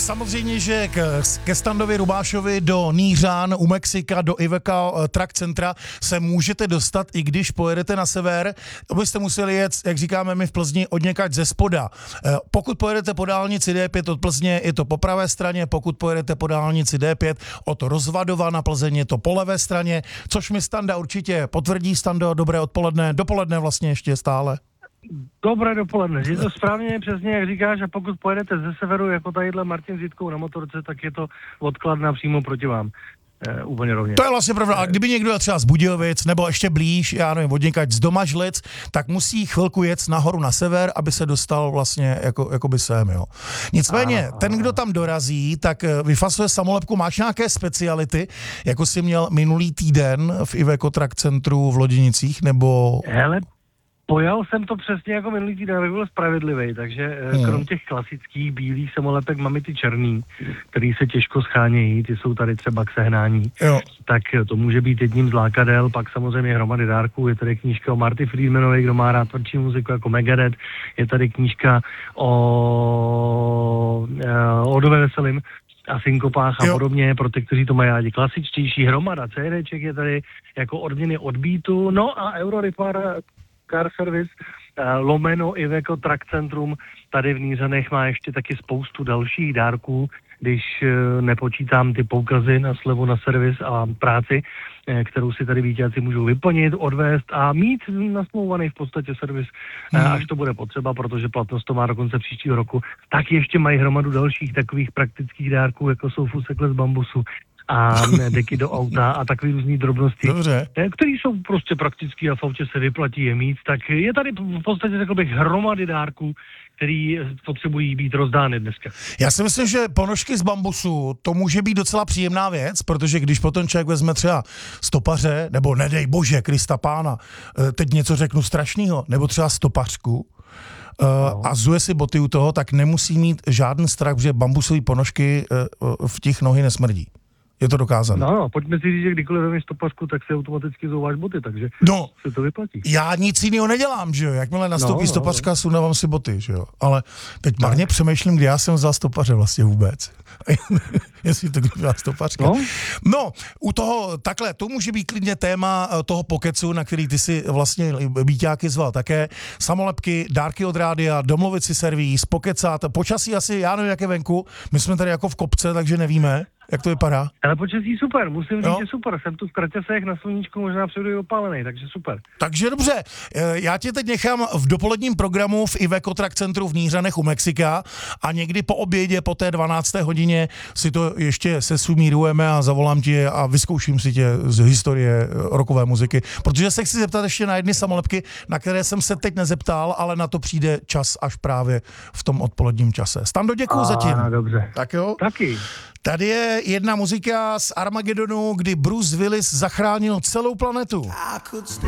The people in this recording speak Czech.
samozřejmě, že ke Standovi Rubášovi do Nířan, u Mexika, do Iveco Track Centra se můžete dostat, i když pojedete na sever. Byste museli jet, jak říkáme my v Plzni, odněkať ze spoda. Pokud pojedete po dálnici D5 od Plzně, je to po pravé straně, pokud pojedete po dálnici D5 od Rozvadova na Plzeň, je to po levé straně, což mi Standa určitě potvrdí. Stando, dobré odpoledne, dopoledne vlastně ještě stále. Dobré dopoledne, je to správně přesně, jak říkáš, a pokud pojedete ze severu, jako tadyhle Martin s Jitkou na motorce, tak je to odkladná přímo proti vám. Úplně rovně. To je vlastně pravda. A kdyby někdo třeba z Budějovic, nebo ještě blíž, já nevím, odněkať z Domažlic, tak musí chvilku jet nahoru na sever, aby se dostal vlastně jakoby sem, jo. Nicméně, ten, kdo tam dorazí, tak vyfasuje samolepku. Máš nějaké speciality, jako jsi měl minulý týden v Iveco Track Centru v Loděnicích, nebo... Hele, pojal jsem to přesně jako minulý týden, aby byl spravedlivý, takže krom těch klasických bílých samolepek mám i ty černý, který se těžko schánějí, ty jsou tady třeba k sehnání. Jo. Tak to může být jedním z lákadel, pak samozřejmě hromady dárků, je tady knížka o Marty Friedmanovi, kdo má rád tvrdší muziku jako Megadeth, je tady knížka o Dove Veselým a synkopách a podobně, pro ty, kteří to mají rádi. Klasičtější hromada CDček je tady jako odměny od Beatu, no a Eurorepar Car Service, lomeno Iveco Track Centrum tady v Nířanech má ještě taky spoustu dalších dárků, když nepočítám ty poukazy na slevu na servis a práci, kterou si tady vítězci můžou vyplnit, odvést a mít nasmlouvaný v podstatě servis, až to bude potřeba, protože platnost to má do konce příštího roku. Tak ještě mají hromadu dalších takových praktických dárků, jako jsou fusekle z bambusu a deky do auta a takové různý drobnosti, které jsou prostě praktický a v autě se vyplatí je mít, tak je tady v podstatě, řekl bych, hromady dárků, který potřebují být rozdány dneska. Já si myslím, že ponožky z bambusu, to může být docela příjemná věc, protože když potom člověk vezme třeba stopaře, nebo nedej bože, Krista pána, teď něco řeknu strašného, nebo třeba stopařku, a zuje si boty u toho, tak nemusí mít žádný strach, že bambusové ponožky v těch nohy nesmrdí. Je to dokázané. No, pojďme si říct, že kdykoliv vezmeš stopařku, tak si automaticky zouváš boty, takže se to vyplatí. Já nic jiného nedělám, že jo. Jakmile nastoupí stopařka, sundávám si boty, že jo. Ale teď marně přemýšlím, kdy já jsem vzal stopaře vlastně vůbec. Jestli to byla stopařka. No, u toho, takhle, to může být klidně téma toho pokecu, na který ty si vlastně Bíťáky zval také. Samolepky, dárky od rádia, domluvit si servis, pokecat, počasí asi, já nevím, jak je venku. My jsme tady jako v kopce, takže nevíme. Jak to vypadá? Ale počasí super, musím říct, že super. Jsem tu v kraťasech na sluníčku, možná přijdu i opálený, takže super. Takže dobře, já tě teď nechám v dopoledním programu v Iveco Track Centru v Nířanech u Mexika a někdy po obědě, po té 12. hodině si to ještě sesumírujeme a zavolám ti a vyzkouším si tě z historie rockové muziky, protože se chci zeptat ještě na jedny samolepky, na které jsem se teď nezeptal, ale na to přijde čas až právě v tom odpoledním čase. Stando, děkuju zatím. Dobře. Tak jo? Taky. Tady je jedna muzika z Armagedonu, kdy Bruce Willis zachránil celou planetu.